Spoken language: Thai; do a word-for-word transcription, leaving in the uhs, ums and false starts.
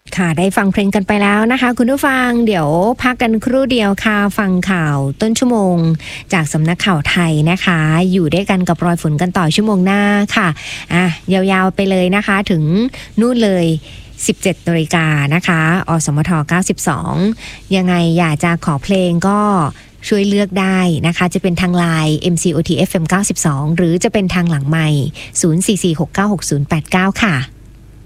ค่ะได้ฟังเพลงกันไปแล้วนะคะคุณผู้ฟังเดี๋ยวพักกันครู่เดียวค่ะฟังข่าวต้นชั่วโมงจากสำนักข่าวไทยนะคะอยู่ด้วยกันกับรอยฝนกันต่อชั่วโมงหน้าค่ะอ่ะยาวๆไปเลยนะคะถึงนู่นเลยสิบเจ็ดนาฬิกานะคะอสมทเก้าสิบสองยังไงอยากจะขอเพลงก็ช่วยเลือกได้นะคะจะเป็นทางไลน์ เอ็ม ซี โอ ที เอฟ เอ็ม เก้าสิบสองหรือจะเป็นทางหลังไมค์ศูนย์ สี่ สี่ หก เก้า หก ศูนย์ แปด เก้าค่ะ